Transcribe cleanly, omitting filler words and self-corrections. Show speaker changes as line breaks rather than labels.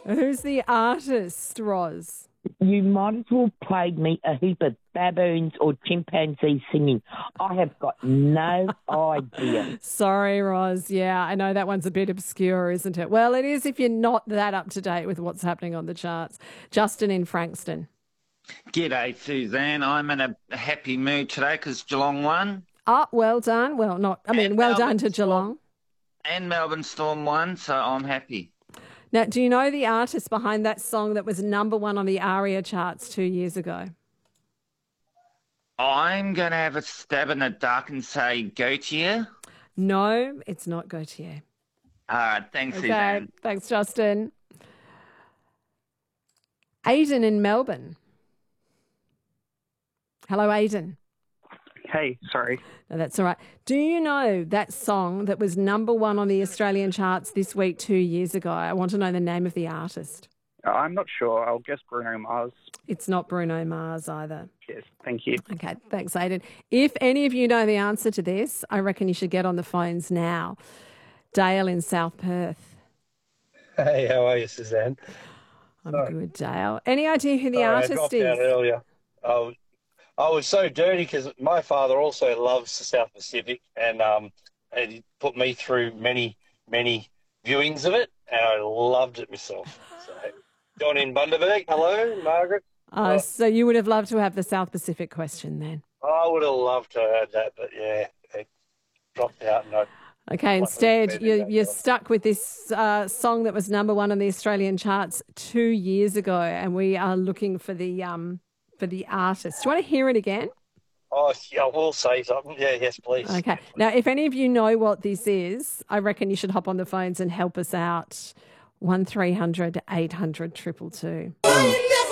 Who's the artist, Roz?
You might as well play me a heap of baboons or chimpanzees singing. I have got no idea.
Sorry, Roz. Yeah, I know that one's a bit obscure, isn't it? Well, it is if you're not that up to date with what's happening on the charts. Justin in Frankston.
G'day, Suzanne. I'm in a happy mood today because Geelong won.
Oh, well done. Well, not, I mean, well done to Geelong.
And Melbourne Storm won, so I'm happy.
Now, do you know the artist behind that song that was number one on the ARIA charts 2 years ago?
I'm going to have a stab in the dark and say Gautier.
No, it's not Gautier.
All right, thanks,
Okay,
Suzanne.
thanks, Justin. Aidan in Melbourne. Hello, Aidan.
Hey, sorry.
No, that's all right. Do you know that song that was number one on the Australian charts this week 2 years ago? I want to know the name of the artist.
I'm not sure. I'll guess Bruno Mars.
It's not Bruno Mars either.
Yes, thank you.
Okay, thanks, Aidan. If any of you know the answer to this, I reckon you should get on the phones now. Dale in South Perth.
Hey, how are you, Suzanne?
I'm good, Dale. Any idea who the artist
I dropped
is?
out earlier. I was so dirty because my father also loves the South Pacific, and he put me through many viewings of it, and I loved it myself. So, John in Bundaberg, hello, Margaret.
So you would have loved to have the South Pacific question then.
I would have loved to have had that, but yeah, it dropped out. And
Okay, instead you're stuck with this song that was number one on the Australian charts 2 years ago, and we are looking for the artist. Do you want to hear it again?
Oh, yeah, I will say something. Yeah, yes, please.
Okay. Now, if any of you know what this is, I reckon you should hop on the phones and help us out. 1300 800 222.